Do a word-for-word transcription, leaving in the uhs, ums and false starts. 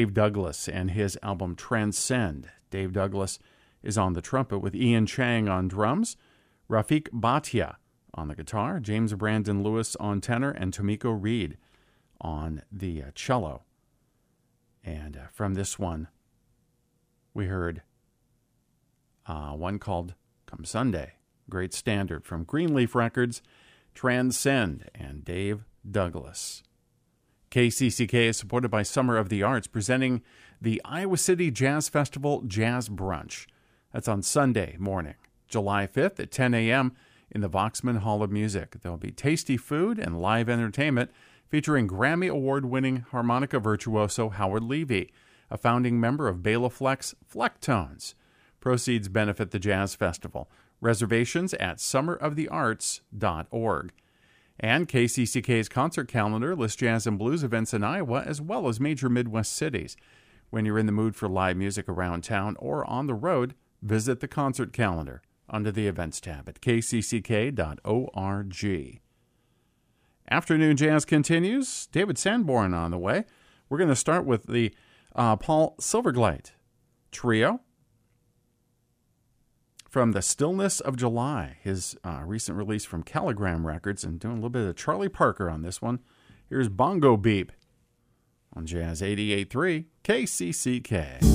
Dave Douglas and his album Transcend. Dave Douglas is on the trumpet with Ian Chang on drums, Rafik Bhatia on the guitar, James Brandon Lewis on tenor, and Tomiko Reed on the uh, cello. And uh, from this one, we heard uh, one called Come Sunday, great standard from Greenleaf Records, Transcend, and Dave Douglas. K C C K is supported by Summer of the Arts, presenting the Iowa City Jazz Festival Jazz Brunch. That's on Sunday morning, July fifth at ten a.m. in the Voxman Hall of Music. There will be tasty food and live entertainment featuring Grammy Award-winning harmonica virtuoso Howard Levy, a founding member of Bela Fleck's Flecktones. Proceeds benefit the Jazz Festival. Reservations at summer of the arts dot org. And K C C K's concert calendar lists jazz and blues events in Iowa as well as major Midwest cities. When you're in the mood for live music around town or on the road, visit the concert calendar under the events tab at k c c k dot org. Afternoon Jazz continues. David Sanborn on the way. We're going to start with the uh, Paul Silverglate Trio from The Stillness of July, his uh, recent release from Caligram Records, and doing a little bit of Charlie Parker on this one. Here's Bongo Beep on Jazz eighty-eight point three K C C K.